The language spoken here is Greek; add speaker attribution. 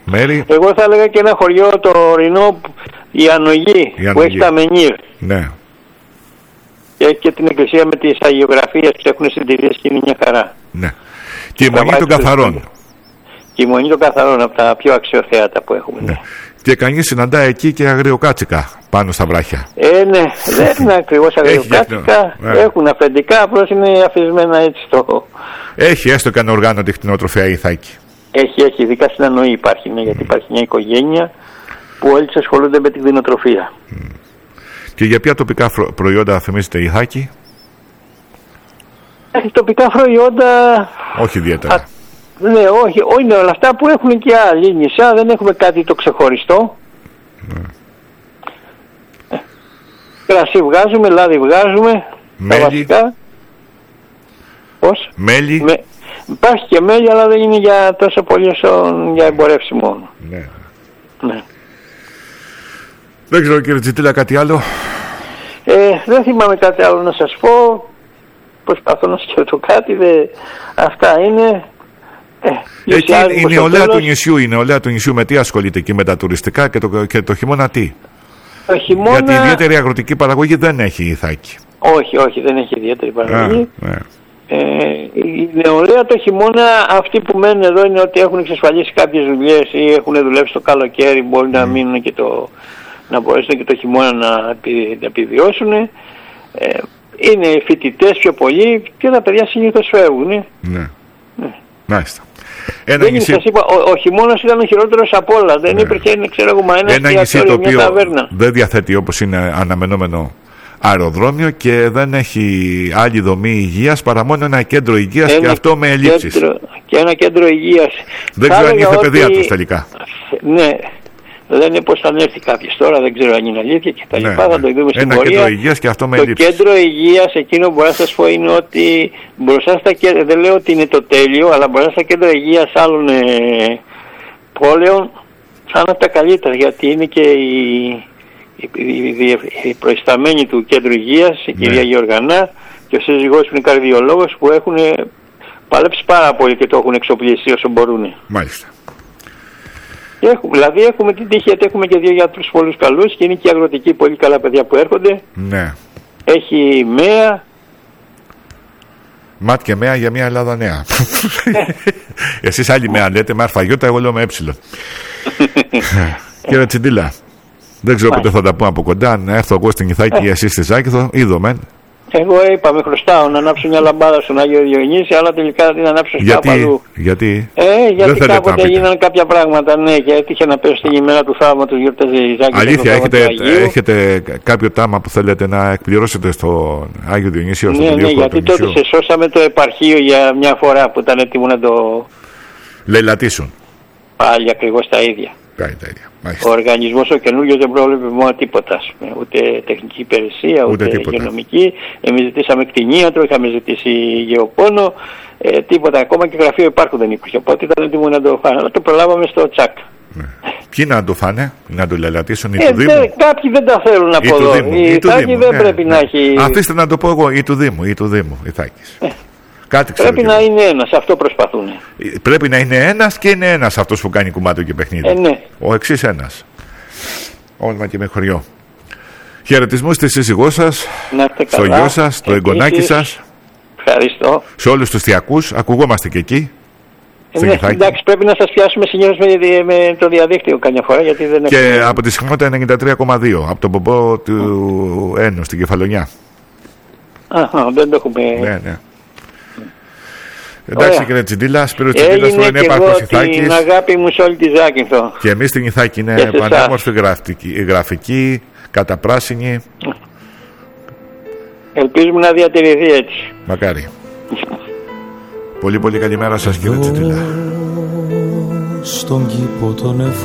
Speaker 1: μέρη.
Speaker 2: Εγώ θα έλεγα και ένα χωριό το ορεινό, η Ανογή, που έχει τα Μενίρ.
Speaker 1: Ναι.
Speaker 2: Και έχει και την εκκλησία με τις αγιογραφίες που έχουν συντηρίες και είναι μια χαρά.
Speaker 1: Ναι. Και η Μονή των Καθαρών.
Speaker 2: Και η Μονή των Καθαρών, από τα πιο αξιοθέατα που έχουμε. Ναι.
Speaker 1: Και κανείς συναντά εκεί και αγριοκάτσικα πάνω στα βράχια.
Speaker 2: Ναι, δεν είναι ακριβώς αγριοκάτσικα. Έχουν αφεντικά, απλώς είναι αφισμένα έτσι το.
Speaker 1: Έχει έστω και ανοργάνωτη κτηνοτροφία η Ιθάκη.
Speaker 2: Έχει, ειδικά στην Αννοή υπάρχει, ναι, γιατί υπάρχει μια οικογένεια που όλοι ασχολούνται με την κτηνοτροφία.
Speaker 1: Και για ποια τοπικά προϊόντα θυμίζεται η Ιθάκη?
Speaker 2: Έχει τοπικά προϊόντα.
Speaker 1: Όχι ιδιαίτερα.
Speaker 2: Ναι, όχι, είναι όλα αυτά που έχουν και άλλοι νησιά, δεν έχουμε κάτι το ξεχωριστό. Κρασί βγάζουμε, λάδι βγάζουμε.
Speaker 1: Μέλι.
Speaker 2: Πώς?
Speaker 1: Μέλι.
Speaker 2: Υπάρχει και μέλι, αλλά δεν είναι για τόσο πολύ όσο για εμπορεύση μόνο. Ναι.
Speaker 1: Δεν ξέρω κύριε Τσιτήλα κάτι άλλο.
Speaker 2: Δεν θυμάμαι κάτι άλλο να σας πω. Προσπαθώ να σκεφτώ κάτι. Αυτά είναι.
Speaker 1: Εκεί η νεολαία του νησιού με τι ασχολείται εκεί, με τα τουριστικά και το χειμώνα τι?
Speaker 2: Το χειμώνα...
Speaker 1: Γιατί η ιδιαίτερη αγροτική παραγωγή δεν έχει η Ιθάκη.
Speaker 2: Όχι, δεν έχει ιδιαίτερη παραγωγή. Η νεολαία το χειμώνα, αυτοί που μένουν εδώ είναι ότι έχουν εξασφαλίσει κάποιες δουλειές ή έχουν δουλέψει το καλοκαίρι, μπορεί να μείνουν και να μπορέσουν και το χειμώνα να επιβιώσουν. Είναι φοιτητές πιο πολλοί και τα παιδιά συνήθως φεύγουν.
Speaker 1: Ναι. Μάλιστα.
Speaker 2: Σας είπα, ο χειμώνας ήταν ο χειρότερος από όλα. Δεν υπήρχε, ένα
Speaker 1: νησί το οποίο δεν διαθέτει, όπως είναι αναμενόμενο, αεροδρόμιο και δεν έχει άλλη δομή υγείας παρά μόνο ένα κέντρο υγείας και αυτό με ελλείψεις.
Speaker 2: Και ένα κέντρο υγείας.
Speaker 1: Δεν ξέρω αν ήρθε παιδεία τους τελικά.
Speaker 2: Ναι. Λένε πως θα έρθει κάποιος τώρα, δεν ξέρω αν είναι αλήθεια και τα λοιπά, θα το δούμε στην πορεία.
Speaker 1: Κέντρο υγείας και αυτό με ελλείψεις.
Speaker 2: Το κέντρο υγείας, εκείνο που μπορώ να σας πω είναι ότι μπροστά στα κέντρα, δεν λέω ότι είναι το τέλειο, αλλά μπροστά στα κέντρα υγείας άλλων πόλεων θα είναι τα καλύτερα, γιατί είναι και η προϊσταμένη του κέντρου υγείας, η κυρία Γεωργανά και ο σύζυγός που είναι καρδιολόγος, που έχουν παλέψει πάρα πολύ και το έχουν εξοπλίσει όσο μπορούν.
Speaker 1: Μάλιστα.
Speaker 2: Δηλαδή έχουμε την τύχη γιατί έχουμε και δύο γιατρούς πολλούς καλούς και είναι και αγροτικοί πολύ καλά παιδιά που έρχονται.
Speaker 1: Ναι.
Speaker 2: Έχει ΜΕΑ.
Speaker 1: ΜΑΤ και ΜΕΑ για μια Ελλάδα νέα. Εσείς άλλοι ΜΕΑ λέτε με αρφαγιώτα, εγώ λέω με έψιλο. Κύριε Τσιντήλα, δεν ξέρω πότε θα τα πούμε από κοντά. Να έρθω εγώ στην Ιθάκη και εσείς στη Ζάκηθο. Είδομεν.
Speaker 2: Εγώ είπα, με χρωστάω να ανάψω μια λαμπάδα στον Άγιο Διονύση, αλλά τελικά την ανάψω κάπου αλλού.
Speaker 1: Γιατί
Speaker 2: γιατί κάποτε έγιναν κάποια πράγματα, ναι, και έτυχε να πέσω στην ημέρα του θαύματος γιορτάζει η Ζάκη.
Speaker 1: Αλήθεια, έχετε κάποιο τάμα που θέλετε να εκπληρώσετε στον Άγιο Διονύσιο?
Speaker 2: Ναι, γιατί τότε σε σώσαμε το επαρχείο για μια φορά που ήταν έτοιμο να το
Speaker 1: λαιλατίσουν.
Speaker 2: Πάλι ακριβώς τα ίδια. Ο οργανισμός ο καινούργιος δεν πρόβλεπε μόνο τίποτα, ούτε τεχνική υπηρεσία, ούτε υγειονομική. Εμείς ζητήσαμε κτηνίατρο, είχαμε ζητήσει γεωπόνο, τίποτα. Ακόμα και γραφείο υπάρχου δεν υπήρχε. Οπότε ήταν έτοιμο να το φάνε. Αλλά το προλάβαμε στο τσακ.
Speaker 1: Ποιοι να το φάνε, να το λαιλατίσουν, οι του Δήμου?
Speaker 2: Κάποιοι δεν τα θέλουν από εδώ. Η Ιθάκη δεν πρέπει να έχει.
Speaker 1: Αφήστε να το πω εγώ, ή του Δήμου, Ιθάκης.
Speaker 2: Πρέπει να είναι ένας, αυτό προσπαθούν.
Speaker 1: Πρέπει να είναι ένας και είναι ένας αυτός που κάνει κουμάτο και παιχνίδι.
Speaker 2: Ναι.
Speaker 1: Ο εξής ένας. Όνομα και με χωριό. Χαιρετισμούς στη σύζυγό σας, στο γιο σας, στο εγγονάκι σας.
Speaker 2: Ευχαριστώ.
Speaker 1: Σε όλους τους θιακούς, ακουγόμαστε και εκεί.
Speaker 2: Εντάξει, πρέπει να σας πιάσουμε συνήθως με το διαδίκτυο καμιά φορά, γιατί δεν
Speaker 1: και έχουμε... από τη συχνότητα 93,2 από τον πομπό του Ένου στην Κεφαλονιά.
Speaker 2: Δεν το έχουμε.
Speaker 1: Ναι. Εντάξει κύριε Τσιντήλα, Σπύρος Τσιντήλας που είναι επάρχος Ιθάκης.
Speaker 2: Την αγάπη μου σε όλη τη Ζάκυνθο.
Speaker 1: Και εμείς στην Ιθάκη είναι πανέμορφη γραφική, καταπράσινη.
Speaker 2: Ελπίζουμε να διατηρηθεί έτσι.
Speaker 1: Μακάρι. Πολύ καλημέρα σας κύριε Τσιντήλα.
Speaker 3: Στον κήπο των